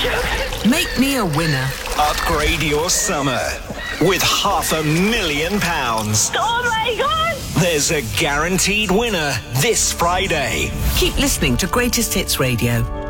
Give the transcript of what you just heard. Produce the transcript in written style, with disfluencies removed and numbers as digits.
Make me a winner. Upgrade your summer with £500,000. Oh my God! There's a guaranteed winner this Friday. Keep listening to Greatest Hits Radio.